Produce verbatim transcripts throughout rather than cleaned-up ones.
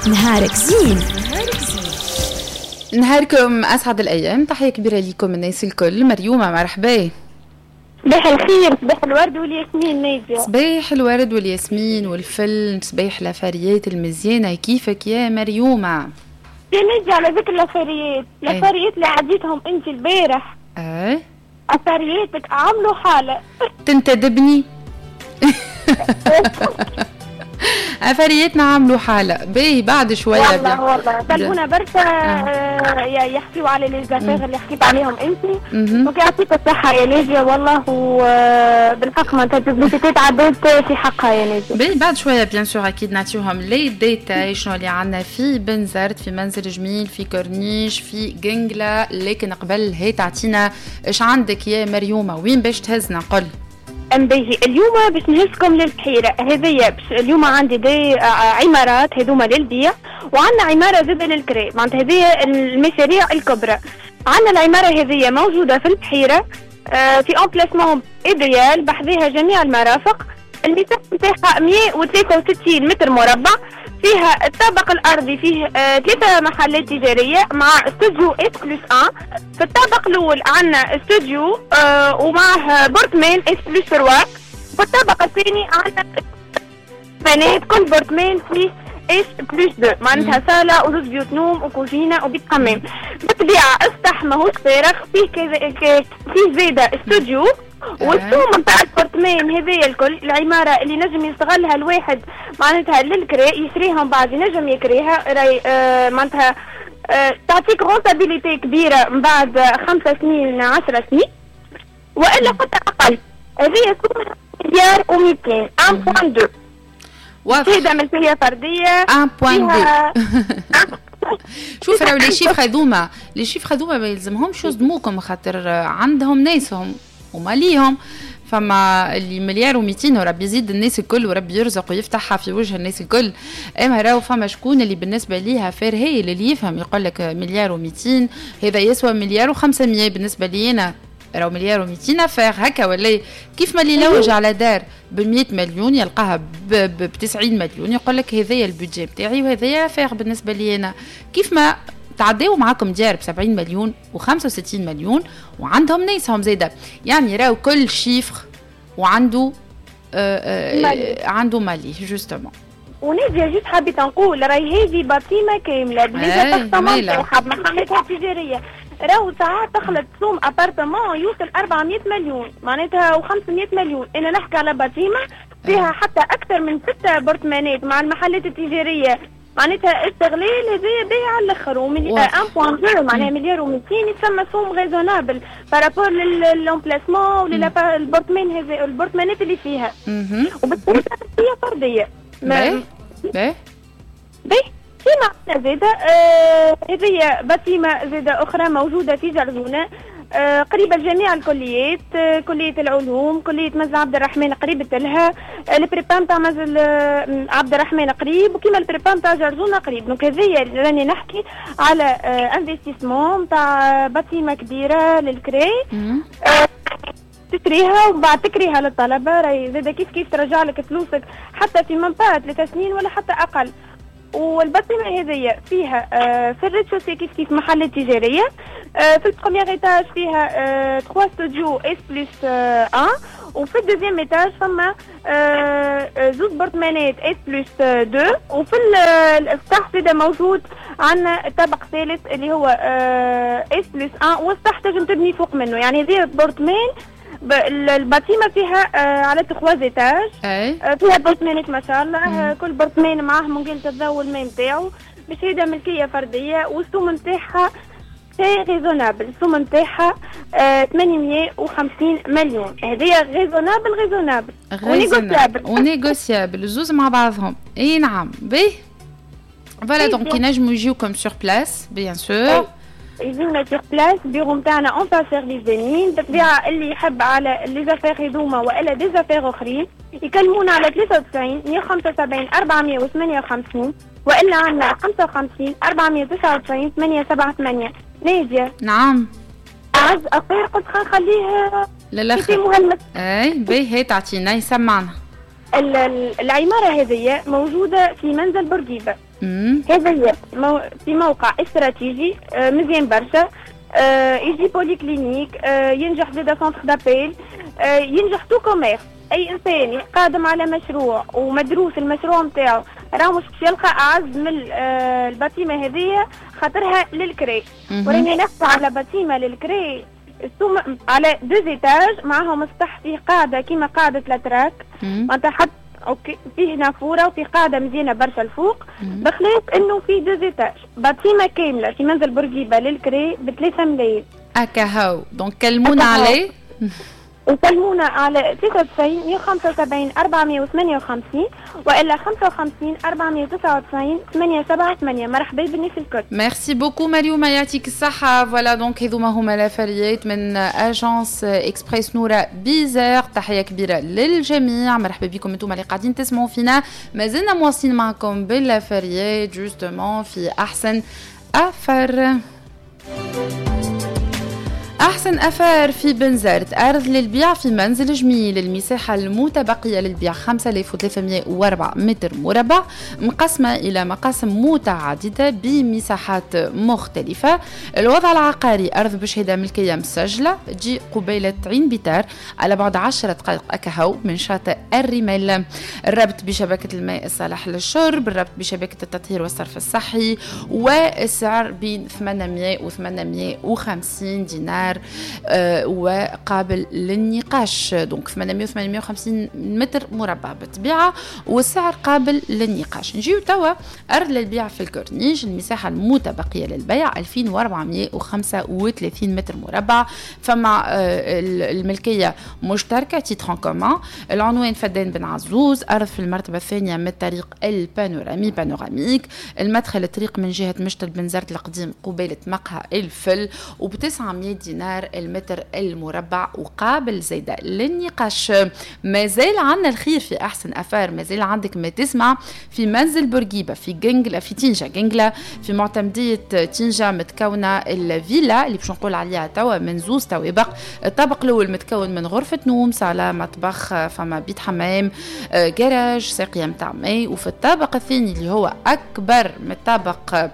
نهارك زين. نهاركم أسعد الأيام. تحية كبيرة لكم الناس الكل. مريومة مرحبا. صباح الخير، صباح الورد والياسمين نادية. صباح الورد والياسمين والفل، صباح لافاريات المزيانة. كيفك يا مريومة؟ يا نادية على ذكر لافاريات، لافاريات اللي عديتهم انت البارح. اه افارياتك عملوا حالة. تنتدبني. عفاريتنا عملوا حالة باهي بعد شوية. والله والله طلبونا برشا آه. يحكيوا على لي زافير اللي حكيت عليهم انت، ويعطيك الصحة يا ناجية والله. وبالحق ما تبليتيت عديت في حقها يا ناجية. باهي بعد شوية بيان سور أكيد نعطيوهم لي ديتا شنو اللي عنا في بنزرت، في منزل جميل، في كورنيش، في قنقلة. لكن قبل هي تعطينا ايش عندك يا مريومة؟ وين باش تهزنا؟ قل. باهي اليوم باش نهزكم للبحيرة هذيا. اليوم عندي دي عمارات هذوما للبيع، وعندنا عمارة زادة للكري، معناتها هذيا المشاريع الكبرى. عندنا العمارة هذيا موجودة في البحيرة في امبلاسمون ايديال بحذاها جميع المرافق. المساحة نتاعها مئة وثلاثة وستين متر مربع، فيها الطابق الارضي فيه آه ثلاثة محلات تجارية مع استوديو اس بلس ان. في الطابق الاول عندنا استوديو آه ومعه بورتمان اس بلس ثلاثة. في الطابق الثاني عندنا بنات كل بورتمان فيه اس بلس اثنين، معناتها صالة وزوج بيوت نوم وكوزينة وبيت حمام. بالطبيعة اسطح ماهوش فارغ، فيه كذا فيه زيادة استوديو. والسوم نتاع البورتمان هذايا الكل، العمارة اللي نجم يستغلها الواحد معناتها للكراء، يشريها من بعد ينجم يكريها راي آه معناتها آه تعطيك رونتابيليتي كبيرة من بعد خمسة سنين عشرة سنين وإلا حتى أقل. هذايا سوم مليار ومئتين واحد فاصلة اثنين. وفيدا ملكية فردية واحد فاصلة اثنين. شوف راهو لي شيف خذوما لي شيف خذوما ما يلزمهمش يصدموكم، خاطر عندهم ناسهم وما ليهم. فما اللي مليار ومئتين وربي يزيد الناس الكل وربي يرزق ويفتحها في وجه الناس الكل. اما راهو فما شكون اللي بالنسبه ليها فير هي اللي يفهم يقول لك مليار ومئتين هذا يسوى مليار وخمسمية. بالنسبه لي انا راهو مليار ومئتين فير هكا ولا كيف ما اللي يلوج على دار بمئة مليون يلقاها بتسعين مليون يقول لك هذايا البودجي بتاعي وهذايا فير بالنسبه لي انا. كيف ما تعديوا معاكم ديار بسبعين مليون وخمسة وستين مليون وعندهم نيسهم زيادة. يعني راو كل شيفر وعنده آآ آآ عنده مالي جوستومون. ونجي جيت حبيت نقول راهي هذه بطيمة كاملة بليزا تخطمون وحاب محلاتها تجارية. راهو ساعات تخلط سوم ابارتمون يوصل أربعمئة مليون معناتها وخمسمئة مليون. انا نحكي على بطيمة فيها حتى اكثر من ستة برطمانات مع المحلات التجارية، معناتها استغلال هذايا باهي على الاخر. ومن واحد فاصلة اثنين معناها مليار ومئتين يتسمى سوم ريزونابل بارابور للامبلاسمون وللبورتمان هذا البورتمانات اللي فيها. وبالتالي هي فرديه. باهي باهي باهي كيما عندنا زاده هذيا بطيمه زاده اخرى موجوده في جرزونه آه قريبة لجميع الكليات، آه كلية العلوم، كلية منزل عبد الرحمن قريبة لها، آه البريبام تاع منزل آه عبد الرحمن قريب، وكما البريبام تاع جرزونة قريب. دونك هذيا راني نحكي على آه انفستيسمون تاع بطيمة كبيرة للكري آه تشريها وبعد تكريها للطلبة. راهي زادا كيف كيف ترجع لك فلوسك حتى في منطقة ثلاث سنين ولا حتى أقل. والبطيمة هذيا فيها آه في الريتشوسي كيف كيف محلات تجارية. آه في البروميير ايتاج فيها آه ثلاثة ستوديو اس بلس واحد، وفي الدوزيام ايتاج فما آه زوج برطمانات اس بلس اثنين. وفي السطح زادا موجود عندنا الطابق الثالث اللي هو آه اس بلس واحد، والسطح تنجم تبني فوق منه. يعني هذه برطمان البطيمة فيها آه على ثلاثة ايتاج آه فيها برطمانات ما شاء الله. آه كل برطمان معاه منقلة الضوء والماء نتاعو بشهادة ملكية فردية. والسوم نتاعها سي ريزونابل، السوم نتاعها آه ثمانمئة وخمسين مليون. هذه ريزونابل ريزونابل ونيغوسيابل ونيغوسيابل الزوز مع بعضهم. اي نعم باهي فوالا. دونك ينجموا يجيوكم سور بلاس بيان سور، يجيونا سور بلاس. البيرو نتاعنا اون با سيرفيس زينين. بالطبيعه اللي يحب على لي زافير هذوما والا دي زافير اخرين يكلمونا على ثلاثة وتسعين مئة وخمسة وسبعين أربعمئة وثمانية وخمسين والا عندنا خمسة وخمسين أربعمئة وتسعة وتسعين ثمانية سبعة ثمانية. نادية نعم عز أخير قلت خليها للاخر. مهمة. اي باهي تعطينا يسمعنا. العمارة هذه موجودة في منزل بورقيبة. هذه في موقع استراتيجي مزيان برشا، يجي بولي كلينيك، ينجح زادا سونتر دابيل، ينجح تو كوميرس. اي انسان قادم على مشروع ومدروس المشروع نتاعو راه مش باش يلقى اعز من الباتيمه هذه خاطرها للكري. وراني نحكي على باتيمه للكري على دو زيتاج معهم سطح فيه قاعده كيما قاعده لاتراك، معناتها حتى اوكي فيه نافوره وفي قاعده مزيانه برشا الفوق، بخلاف انه في دو زيتاج باتيمه كامله في منزل بورقيبه للكري بثلاثة ملايين. اكا هاو دونك كلمونا عليه. وكلمونا على ستة وتسعين مية وخمسة وسبعين أربعمية وثمانية وخمسين والا خمسة وخمسين أربعمية وتسعة وتسعين ثمانية سبعة ثمانية. مرحبا بالناس الكل. ميرسي بوكو مريوم، يعطيك الصحة. فوالا دونك هذوما هما لافريات من اجونس اكسبريس نورا بيزار. تحية كبيرة للجميع، مرحبا بكم انتم اللي قاعدين تسمعوا فينا. مازلنا مواصلين معكم باللافريات جوستومون في احسن اثر. أحسن أثار في بنزرت، أرض للبيع في منزل جميل، المساحة المتبقية للبيع خمسة آلاف وثلاثمائة وأربعة متر مربع، مقسمة إلى مقاسم متعددة بمساحات مختلفة. الوضع العقاري أرض بشهادة ملكية مسجلة، تجي قبيلة عين بيتار على بعد عشرة دقائق أكهو من شاطئ الرمال. الربط بشبكة الماء الصالح للشرب، الربط بشبكة التطهير والصرف الصحي، والسعر بين ثمانمائة وثمانمائة وخمسين دينار أه وقابل للنقاش. دونك ثمانمائة وثمانمائة وخمسين متر مربع بالطبيعة والسعر قابل للنقاش. نجيو توا أرض للبيع في الكورنيش، المساحة المتبقية للبيع ألفين وأربعمائة وخمسة وثلاثين متر مربع، فمع أه الملكية مشتركة تيتران كومان. العنوان فدان بن عزوز، أرض في المرتبة الثانية من الطريق البانورامي بانوراميك، المدخل الطريق من جهة مشتل بنزرت القديم قبيلة مقهى الفل، وبتسعمائة دينار المتر المربع وقابل زيادة للنقاش. مازال عندنا الخير في أحسن أثار، مازال عندك ما تسمع في منزل بورقيبة في جنجلة في تينجا جنجلة في معتمدية تينجا، متكونة الفيلا اللي باش نقول عليها توا من زوز طوابق. الطابق الأول متكون من غرفة نوم، صالة، مطبخ، فما بيت حمام، جراج، ساقية متاع ماء. وفي الطابق الثاني اللي هو أكبر من الطابق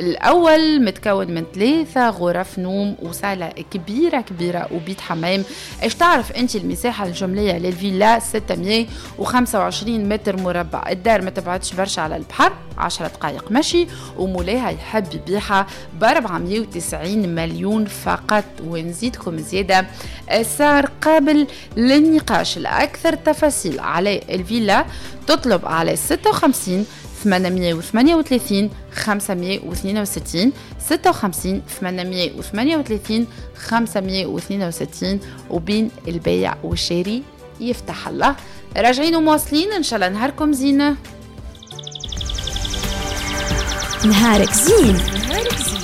الأول متكون من ثلاثة غرف نوم وصالة كبيرة كبيرة وبيت حمام. ايش تعرف انت المساحة الجملية للفيلا ستمائة وخمسة وعشرين متر مربع. الدار ما تبعدش برشا على البحر، عشرة دقائق مشي، ومولاها يحب يبيعها ب أربعمائة وتسعين مليون فقط. ونزيدكم زيادة السعر قابل للنقاش. الأكثر تفاصيل على الفيلا تطلب على ستة وخمسين ثمانمائة وثمانية وثلاثين خمسمائة واثنين وستين ستة وخمسين ثمانمائة وثمانية وثلاثين خمسمائة واثنين وستين. وبين البيع والشاري يفتح الله. راجعين ومواصلين إن شاء الله. نهاركم زينة. نهارك زين. نهارك زين.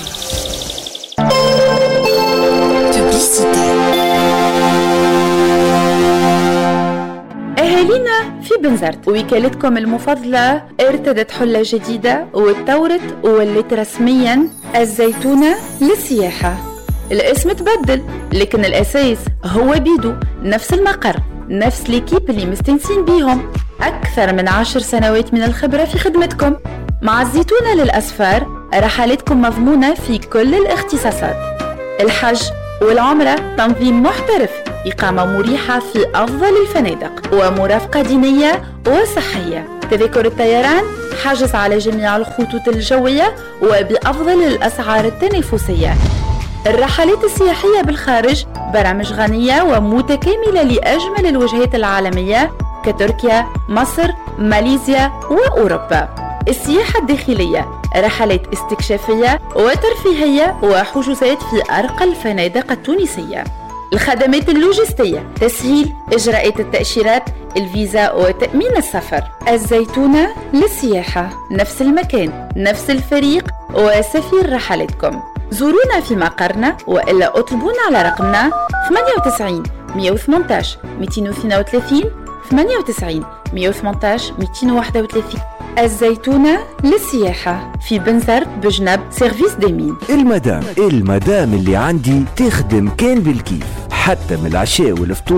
أهالينا في بنزرت، وكالتكم المفضلة ارتدت حلة جديدة واتطورت وولت رسميا الزيتونة للسياحة. الاسم تبدل لكن الأساس هو بيدو، نفس المقر، نفس ليكيب اللي مستنسين بيهم، أكثر من عشر سنوات من الخبرة في خدمتكم. مع الزيتونة للأسفار رحلاتكم مضمونة في كل الاختصاصات، الحج والعمرة تنظيم محترف، إقامة مريحة في أفضل الفنادق، ومرافقة دينية وصحية. تذاكر الطيران حجز على جميع الخطوط الجوية وبأفضل الأسعار التنافسية. الرحلات السياحية بالخارج برامج غنية ومتكاملة لأجمل الوجهات العالمية كتركيا، مصر، ماليزيا وأوروبا. السياحة الداخلية رحلات استكشافية وترفيهية وحجوزات في أرقى الفنادق التونسية. الخدمات اللوجستية، تسهيل إجراءات التأشيرات، الفيزا وتأمين السفر. الزيتونة للسياحة، نفس المكان، نفس الفريق وسفير رحلاتكم. زورونا في مقرنا وإلا اطلبونا على رقمنا ثمانية وتسعين مئة وثمانية عشر مئتين واثنين وثلاثين ثمانية وتسعين مئة وثمانية عشر مئتين وواحد وثلاثين. الزيتونة للسياحة في بنزرت بجنب سيرفيس ديمين. المدام المدام اللي عندي تخدم كان بالكيف، حتى من العشاء والفطور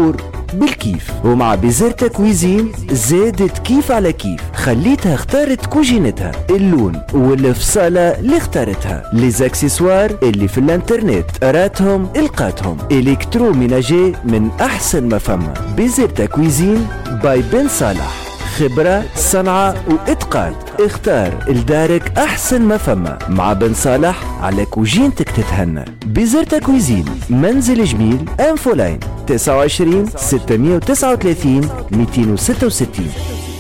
بالكيف. ومع بيزرتا كويزين زادت كيف على كيف، خليتها اختارت كوجينتها، اللون والفصالة اللي اختارتها، ليزاكسسوار اللي في الانترنت راتهم القاتهم، الكتروميناجي من احسن ما فما. بيزرتا كويزين باي بن صالح، خبرة صنعة وإتقان. اختار لدارك أحسن ما فما مع بن صالح، على كوجينتك تتهنى. بيزرتا كويزين، منزل جميل، انفولاين تسعة وعشرين ستمية وتسعة وثلاثين مئتين وستة وستين.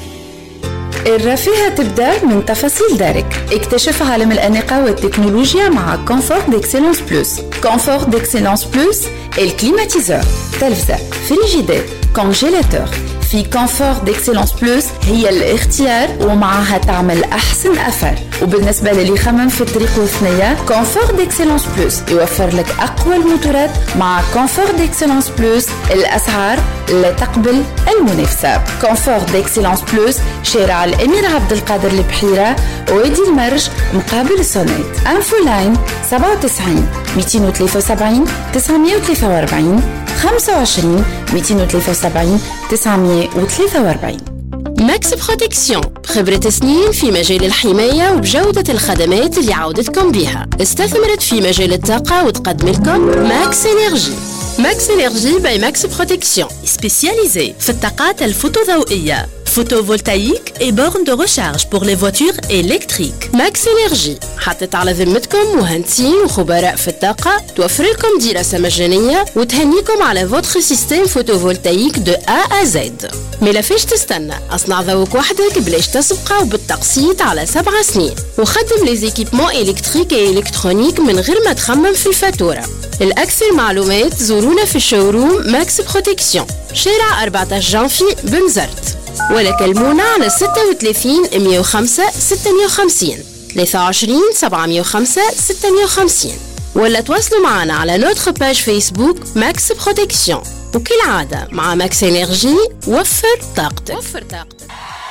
الرفاهة تبدأ من تفاصيل دارك. اكتشف عالم الأناقة والتكنولوجيا مع كونفور ديكسيلونس بلوس. كونفور ديكسيلونس بلوس الكليماتيزور، تلفزة، فريجيدير، كونجيلاتور. في كونفور ديكسيلونس بلوس هي الاختيار ومعها تعمل أحسن أثر. وبالنسبة للي يخمم في الطريق والثنية، كونفور ديكسيلونس بلوس يوفر لك أقوى الموتورات. مع كونفور ديكسيلونس بلوس الأسعار لا تقبل المنافسة. كونفور ديكسيلونس بلوس شارع الأمير عبد القادر البحيرة، وادي المرج مقابل سونيت. انفو لاين سبعة وتسعين مئتين وثلاثة وسبعين تسعمية وثلاثة وأربعين خمسة وعشرين مئتين وثلاثة وسبعين تسعمية وثلاثة وأربعين. ماكس بروتكسيون، خبرة سنين في مجال الحماية وبجودة الخدمات اللي عودتكم بيها. استثمرت في مجال الطاقة وتقدم لكم ماكس إنرجي. ماكس إنرجي باي ماكس بروتكسيون، سبيسياليزي في الطاقات الفوتوضوئية، photovoltaïque et bornes de recharge pour les voitures électriques. ماكس إنرجي حطت على ذمتكم مهندسين وخبراء في الطاقة، توفر لكم دراسة مجانية وتهنيكم على فوتر سيستم فوتوفولتايك دو A à Z. ملا فيش تستنى، اصنع ذوق وحدك بلاش تسبقه وبالتقسيط على سبع سنين، وخدم لي زيكيبمون إلكتريك و إلكترونيك من غير ما تخمم في الفاتورة. الأكثر معلومات زورونا في الشوروم ماكس بروتكسيون، شارع أربعة عشر جانفي بنزرت، ولا كلمونا على ستة وثلاثين مئة وخمسة ستمية وخمسين ثلاثة وعشرين سبعمية وخمسة ستمية وخمسين، ولا تواصلوا معنا على نوتر باج فيسبوك ماكس بروتكسيون. وكالعادة مع ماكس إنرجي وفر طاقتك. وفر طاقتك.